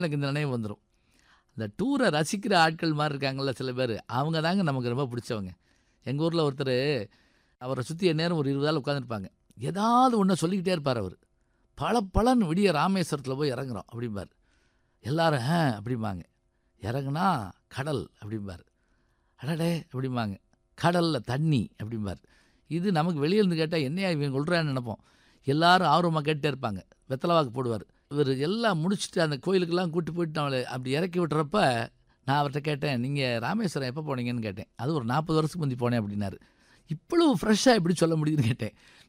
எனக்கு இந்த நினைவு வந்துரும். இந்த டூரை ரசிக்கிற ஆட்கள் மாரி இருக்காங்கல்ல சில பேரு, அவங்க தாங்க நமக்கு ரொம்ப பிடிச்சவங்க. எங்க ஊர்ல ஒருத்தரு, அவர சுத்தி எந்நேரம் ஒரு 20 ஆள் உட்கார்ந்திருப்பாங்க. ஏதாவது ஒண்ண சொல்லிக்கிட்டே இருப்பாரு அவரு. பளபளன்னு விடிய ராமேஸ்வரத்தில போய் இறங்குறோம் அப்படிம்பாரு. எல்லாரும் அப்படிம்பாங்க. இறங்குனா கடல் அப்படிம்பாரு. அடடே! அப்படிம்பாங்க. கடல்ல தண்ணி அப்படிம்பாரு. இது நமக்கு வெளிய இருந்து கேட்டா, என்னய்யா இவன் சொல்றான்னு நெனைப்போம். எல்லாரும் ஆர்வமா கேட்டுட்டே இருப்பாங்க. வெத்தல பாக்கு போடுவாரு. இவரு எல்லாம் முடிச்சுட்டு அந்த கோயிலுக்கெல்லாம் கூட்டு போயிட்டு நம்மள அப்படி இறக்கி விட்டுறப்ப, நான் அவர்ட்ட கேட்டேன், "நீங்க ராமேஸ்வரம் எப்ப போனீங்கன்னு?" கேட்டேன். "அது ஒரு 40 வருஷத்துக்கு முந்தி போனேன்" அப்படின்னாரு. "இவ்வளவு ஃப்ரெஷ்ஷா எப்படி சொல்ல முடியுதுன்னு?" கேட்டேன்.